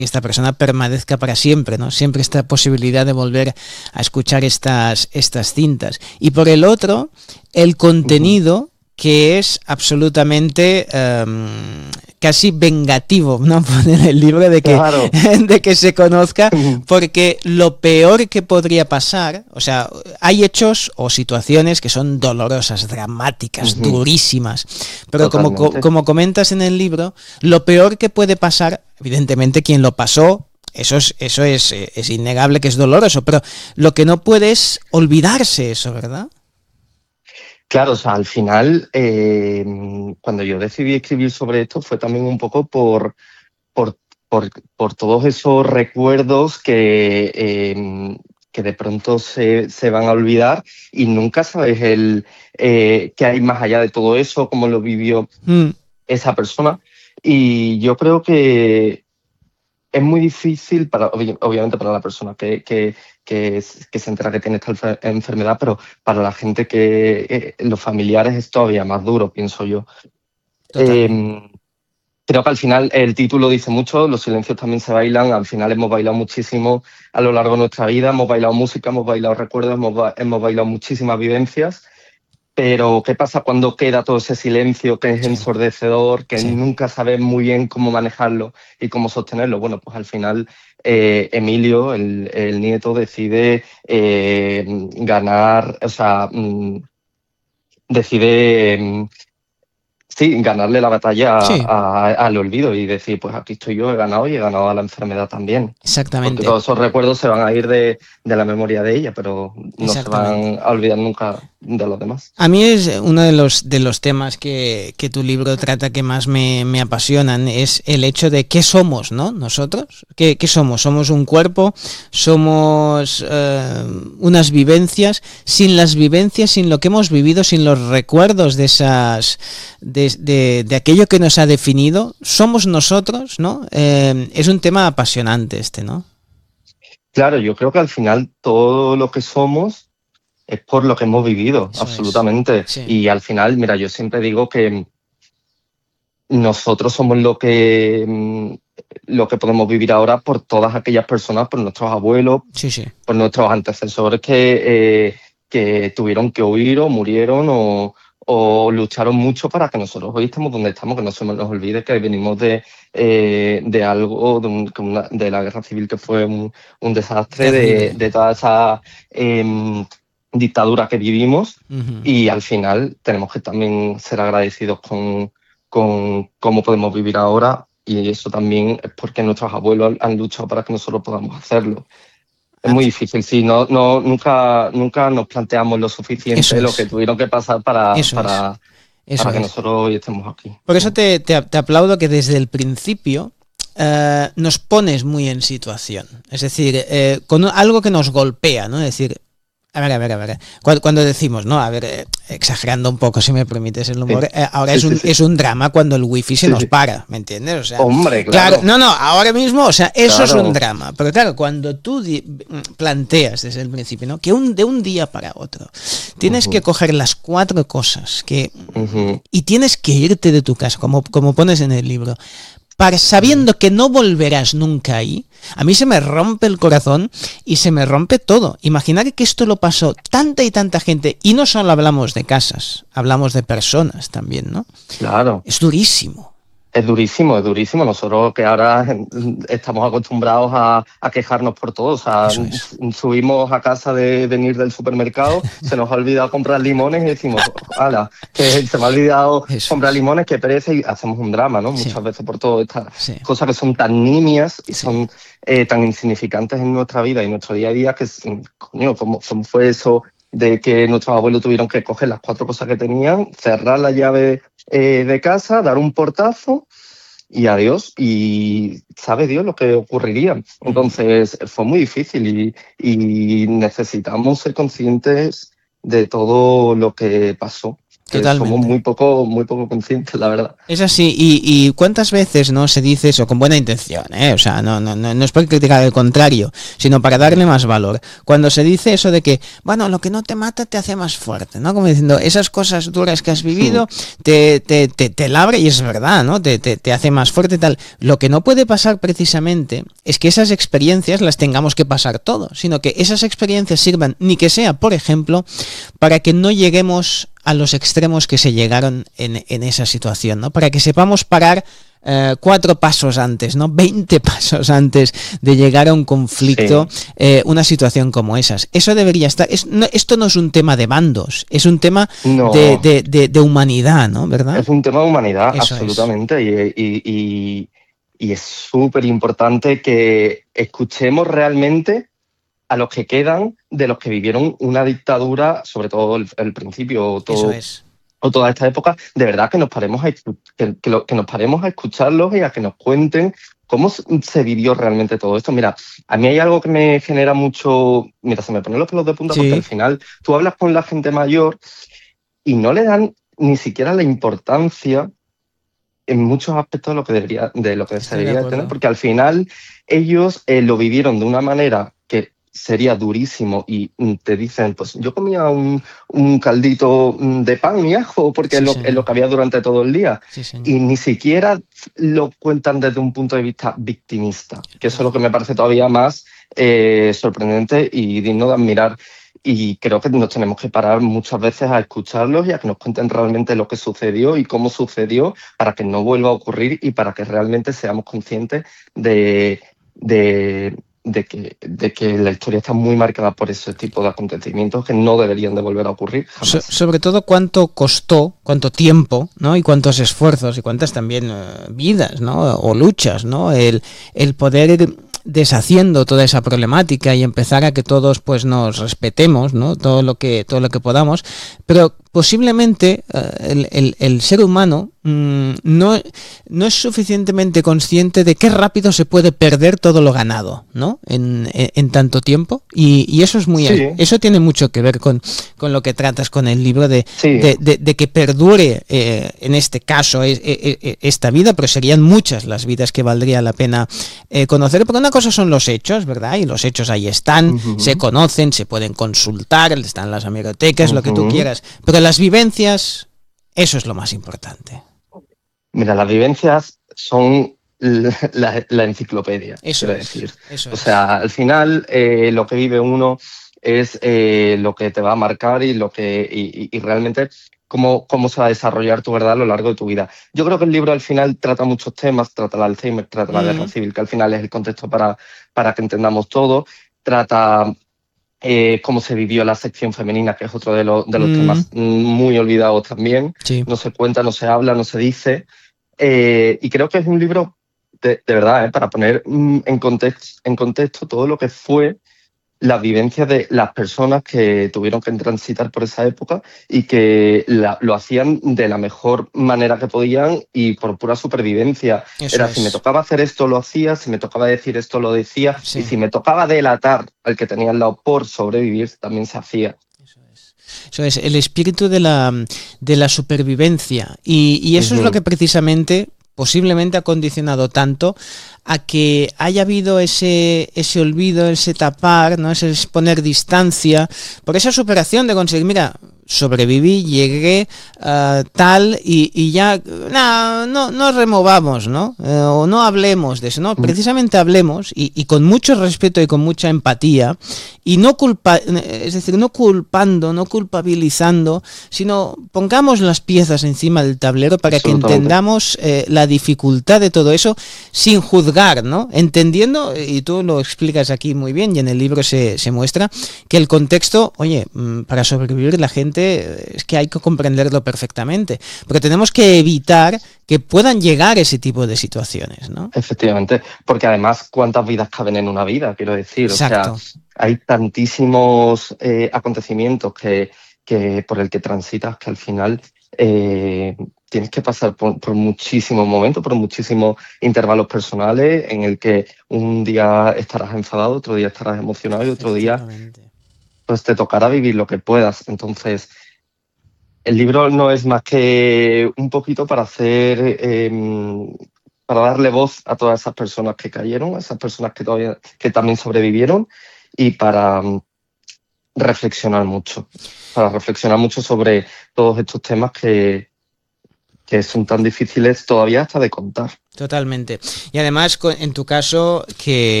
esta persona permanezca para siempre, ¿no? Siempre esta posibilidad de volver a escuchar estas cintas. Y por el otro, el contenido que es absolutamente casi vengativo, ¿no? Poner el libro Claro. de que se conozca, porque lo peor que podría pasar, o sea, hay hechos o situaciones que son dolorosas, dramáticas, durísimas, pero Totalmente. como comentas en el libro, lo peor que puede pasar, evidentemente quien lo pasó, eso es innegable que es doloroso, pero lo que no puede es olvidarse eso, ¿verdad? Claro, o sea, al final, cuando yo decidí escribir sobre esto fue también un poco por, por todos esos recuerdos que de pronto se van a olvidar y nunca sabes qué hay más allá de todo eso, cómo lo vivió esa persona. Y yo creo que es muy difícil, obviamente para la persona que se entera que tiene esta enfermedad, pero para la gente los familiares es todavía más duro, pienso yo. Totalmente. Eh, Creo que al final el título dice mucho, los silencios también se bailan, al final hemos bailado muchísimo a lo largo de nuestra vida, hemos bailado música, hemos bailado recuerdos, hemos bailado muchísimas vivencias, pero ¿qué pasa cuando queda todo ese silencio que es Sí, ensordecedor, que sí. nunca sabes muy bien cómo manejarlo y cómo sostenerlo? Bueno, pues al final Emilio, el nieto, decide ganar, o sea, decide sí, ganarle la batalla Sí, al olvido y decir, pues aquí estoy yo, he ganado y he ganado a la enfermedad también. Porque exactamente. todos esos recuerdos se van a ir de la memoria de ella, pero no se Exactamente. van a olvidar nunca de los demás. A mí es uno de los temas que tu libro trata que más me apasionan, es el hecho de qué somos, ¿no? Nosotros, qué somos? Somos un cuerpo, somos unas vivencias, sin las vivencias, sin lo que hemos vivido, sin los recuerdos de esas, de aquello que nos ha definido, somos nosotros, ¿no? Es un tema apasionante este, ¿no? Claro, yo creo que al final todo lo que somos es por lo que hemos vivido, Eso es. absolutamente. Sí, Y al final, mira, yo siempre digo que nosotros somos lo que podemos vivir ahora por todas aquellas personas, por nuestros abuelos, sí, sí. por nuestros antecesores que tuvieron que huir o murieron o lucharon mucho para que nosotros hoy estemos donde estamos, que no se nos olvide que venimos de algo, de la guerra civil que fue un desastre, Terrible. de toda esa dictadura que vivimos Ujú. y al final tenemos que también ser agradecidos con cómo podemos vivir ahora y eso también es porque nuestros abuelos han luchado para que nosotros podamos hacerlo. Es muy Abs- difícil, sí, nunca nos planteamos lo Eso suficiente, lo que es. tuvieron que pasar Eso es. Eso para que es. nosotros hoy estemos aquí. Por eso te aplaudo que desde el principio nos pones muy en situación. Es decir, con algo que nos golpea, ¿no? Es decir, a ver. Cuando decimos, ¿no? A ver, exagerando un poco, si me permites el Sí, humor, ahora sí, sí, sí, es un drama cuando el wifi se sí, nos sí. para, ¿me entiendes? O sea, Hombre, claro, claro, no, ahora mismo, o sea, eso es un claro. drama. Pero claro, cuando tú planteas desde el principio, ¿no? Que de un día para otro tienes que Ujú, coger las cuatro cosas que ujú, y tienes que irte de tu casa, como pones en el libro, ujú. sabiendo que no volverás nunca ahí, a mí se me rompe el corazón y se me rompe todo. Imaginar que esto lo pasó tanta y tanta gente, y no solo hablamos de casas, hablamos de personas también, ¿no? Claro. Es durísimo. Es durísimo, es durísimo. Nosotros que ahora estamos acostumbrados a quejarnos por todo. O sea, Eso es. subimos a casa de venir del supermercado, se nos ha olvidado comprar limones y decimos, ala, que se me ha olvidado Eso comprar es. limones, qué pereza, y hacemos un drama, ¿no? Sí, Muchas veces por todas estas sí, cosas que son tan nimias y sí. son tan insignificantes en nuestra vida y nuestro día a día que, coño, ¿cómo fue eso de que nuestros abuelos tuvieron que coger las cuatro cosas que tenían, cerrar la llave de casa, dar un portazo y adiós? Y sabe Dios lo que ocurriría. Mm. Entonces fue muy difícil y necesitamos ser conscientes de todo lo que pasó. que somos muy poco conscientes, la verdad. Es así, y cuántas veces no se dice eso con buena intención, ¿eh? O sea, no es por criticar al contrario, sino para darle más valor. Cuando se dice eso de que, bueno, lo que no te mata te hace más fuerte, ¿no? Como diciendo, esas cosas duras que has vivido te labra, y es verdad, ¿no? Te hace más fuerte y tal. Lo que no puede pasar precisamente es que esas experiencias las tengamos que pasar todos, sino que esas experiencias sirvan, ni que sea, por ejemplo, para que no lleguemos a los extremos que se llegaron en esa situación, ¿no? Para que sepamos parar 4 pasos antes, ¿no? 20 pasos antes de llegar a un conflicto, una situación como esas. Eso debería estar. Esto no es un tema de bandos, es un tema de humanidad, ¿no? ¿Verdad? Es un tema de humanidad, eso absolutamente. Y es súper importante que escuchemos realmente a los que quedan de los que vivieron una dictadura, sobre todo el principio o toda esta época, de verdad que nos paremos que nos paremos a escucharlos y a que nos cuenten cómo se vivió realmente todo esto. Mira, a mí hay algo que me genera mucho... Mira, se me ponen los pelos de punta porque al final tú hablas con la gente mayor y no le dan ni siquiera la importancia en muchos aspectos de lo que se debería tener, porque al final ellos lo vivieron de una manera que sería durísimo y te dicen, pues yo comía un caldito de pan y ajo porque es lo que había durante todo el día. Y ni siquiera lo cuentan desde un punto de vista victimista, que eso es lo que me parece todavía más sorprendente y digno de admirar. Y creo que nos tenemos que parar muchas veces a escucharlos y a que nos cuenten realmente lo que sucedió y cómo sucedió para que no vuelva a ocurrir y para que realmente seamos conscientes de que la historia está muy marcada por ese tipo de acontecimientos que no deberían de volver a ocurrir jamás. Sobre todo cuánto costó, cuánto tiempo, ¿no? Y cuántos esfuerzos y cuántas también vidas, ¿no? O luchas, ¿no? El poder ir deshaciendo toda esa problemática y empezar a que todos pues nos respetemos, ¿no? Todo lo que podamos, pero posiblemente el ser humano no es suficientemente consciente de qué rápido se puede perder todo lo ganado, ¿no? En tanto tiempo, y eso es eso tiene mucho que ver con lo que tratas con el libro de que perdure en este caso esta vida, pero serían muchas las vidas que valdría la pena conocer, porque una cosa son los hechos, ¿verdad? Y los hechos ahí están, se conocen, se pueden consultar, están las hemerotecas, lo que tú quieras, pero las vivencias, eso es lo más importante. Mira, las vivencias son la enciclopedia, quiero decir. O sea, al final lo que vive uno es lo que te va a marcar y realmente cómo se va a desarrollar tu verdad a lo largo de tu vida. Yo creo que el libro al final trata muchos temas, trata el Alzheimer, trata la guerra civil, que al final es el contexto para que entendamos todo, trata cómo se vivió la sección femenina, que es otro de los temas muy olvidados también. No se cuenta, no se habla, no se dice. Y creo que es un libro de verdad, para poner en contexto todo lo que fue la vivencia de las personas que tuvieron que transitar por esa época y que lo hacían de la mejor manera que podían y por pura supervivencia. Si me tocaba hacer esto, lo hacía, si me tocaba decir esto, lo decía, y si me tocaba delatar al que tenía al lado por sobrevivir, también se hacía. Eso es el espíritu de la supervivencia, y eso es lo que precisamente posiblemente ha condicionado tanto a que haya habido ese olvido, ese tapar, ¿no? Ese poner distancia, por esa superación de conseguir, mira, sobreviví, llegué tal, y ya no removamos, ¿no? O no hablemos de eso, no, precisamente hablemos y con mucho respeto y con mucha empatía, y no culpando, no culpabilizando, sino pongamos las piezas encima del tablero para que entendamos la dificultad de todo eso sin juzgar, ¿no? Entendiendo, y tú lo explicas aquí muy bien y en el libro se muestra, que el contexto, oye, para sobrevivir la gente es que hay que comprenderlo perfectamente, porque tenemos que evitar que puedan llegar ese tipo de situaciones, ¿no? Efectivamente, porque además, ¿cuántas vidas caben en una vida? Quiero decir, exacto. O sea, hay tantísimos acontecimientos por el que transitas que al final tienes que pasar por muchísimos momentos, por muchísimos intervalos personales en el que un día estarás enfadado, otro día estarás emocionado y otro día pues te tocará vivir lo que puedas. Entonces, el libro no es más que un poquito para hacer, para darle voz a todas esas personas que cayeron, a esas personas que también sobrevivieron y para reflexionar mucho sobre todos estos temas que son tan difíciles todavía hasta de contar. Totalmente. Y además, en tu caso, que